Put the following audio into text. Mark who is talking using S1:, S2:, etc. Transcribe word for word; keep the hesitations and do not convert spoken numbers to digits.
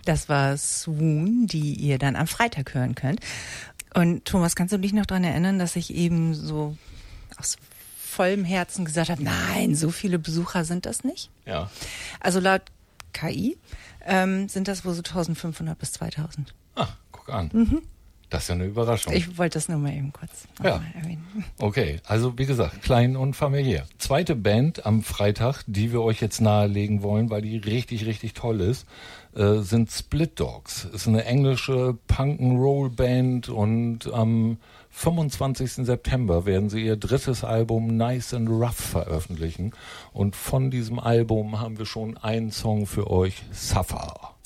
S1: Das war Swoon, die ihr dann am Freitag hören könnt. Und Thomas, kannst du dich noch daran erinnern, dass ich eben so aus vollem Herzen gesagt habe, nein, so viele Besucher sind das nicht?
S2: Ja.
S1: Also laut K I ähm, sind das wohl so eintausendfünfhundert bis zweitausend.
S2: Ah, guck an.
S1: Mhm.
S2: Das ist ja eine Überraschung.
S1: Ich wollte das nur mal eben kurz
S2: ja.
S1: mal erwähnen.
S2: Okay, also wie gesagt, klein und familiär. Zweite Band am Freitag, die wir euch jetzt nahelegen wollen, weil die richtig, richtig toll ist, äh, sind Split Dogs. Ist eine englische Punk-and-Roll-Band und am fünfundzwanzigsten September werden sie ihr drittes Album Nice and Rough veröffentlichen. Und von diesem Album haben wir schon einen Song für euch, Suffer.